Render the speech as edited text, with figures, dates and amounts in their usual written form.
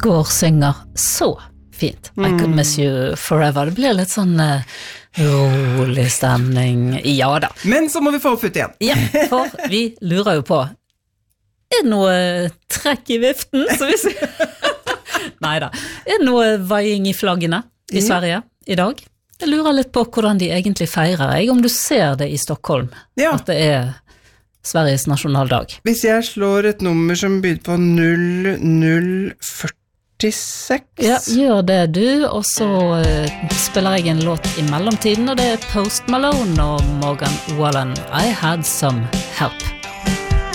Skarsgård synger så fint. I could miss you forever. Det blir litt sånn rolig stemning. Ja da. Men så må vi få opp ut igjen. Ja, for vi lurer jo på, det noe trekk i viften? Så vi sier... Neida. Det noe vaiing i flaggene i Sverige i dag? Jeg lurer litt på hvordan de egentlig feirer. Om du ser det i Stockholm, at det Sveriges nasjonaldag. Hvis jeg slår et nummer som begynner på 0046. Ja, gjør det du, og så spiller jeg en låt i mellomtiden, og det Post Malone og Morgan Wallen. I had some help.